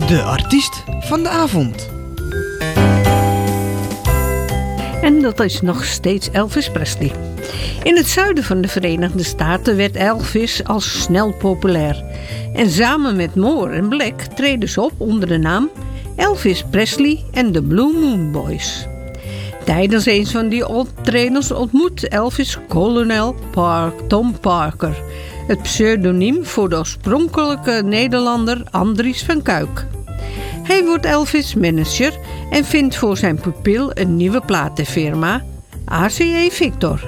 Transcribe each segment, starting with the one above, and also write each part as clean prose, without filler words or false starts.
De artiest van de avond. En dat is nog steeds Elvis Presley. In het zuiden van de Verenigde Staten werd Elvis al snel populair. En samen met Moore en Black treden ze op onder de naam Elvis Presley en de Blue Moon Boys. Tijdens een van die optredens ontmoet Elvis kolonel Tom Parker, het pseudoniem voor de oorspronkelijke Nederlander Andries van Kuijk. Hij wordt Elvis' manager en vindt voor zijn pupil een nieuwe platenfirma, RCA Victor.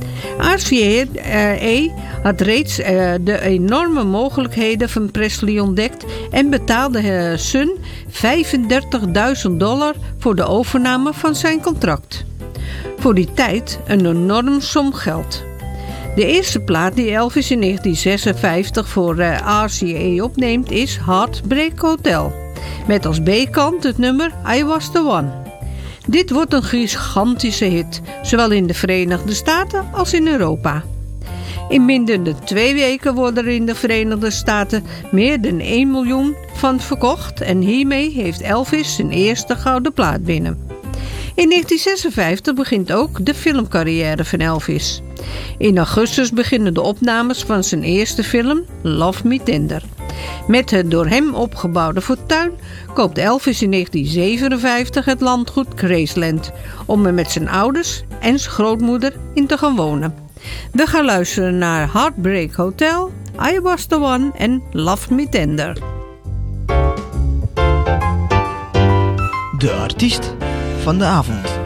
RCA had reeds de enorme mogelijkheden van Presley ontdekt en betaalde Sun $35.000 voor de overname van zijn contract. Voor die tijd een enorm som geld. De eerste plaat die Elvis in 1956 voor RCA opneemt is Heartbreak Hotel, met als B-kant het nummer I Was The One. Dit wordt een gigantische hit, zowel in de Verenigde Staten als in Europa. In minder dan 2 weken worden er in de Verenigde Staten meer dan 1 miljoen van verkocht en hiermee heeft Elvis zijn eerste gouden plaat binnen. In 1956 begint ook de filmcarrière van Elvis. In augustus beginnen de opnames van zijn eerste film Love Me Tender. Met het door hem opgebouwde fortuin koopt Elvis in 1957 het landgoed Graceland om er met zijn ouders en zijn grootmoeder in te gaan wonen. We gaan luisteren naar Heartbreak Hotel, I Was The One en Love Me Tender. De artiest van de avond.